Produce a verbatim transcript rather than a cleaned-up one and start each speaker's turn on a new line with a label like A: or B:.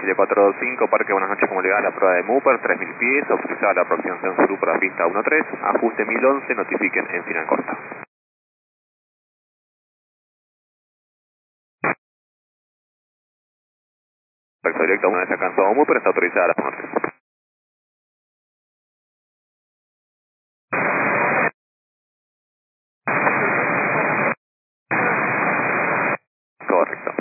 A: Chile cuatro dos cinco, Parque, buenas noches, como le va la prueba de Mooper, tres mil pies, autorizada la aproximación sur para pista uno tres, ajuste mil once, notifiquen en final corta. Perfecto, directo, una vez alcanzado Mooper, está autorizada la uno tres. Correcto.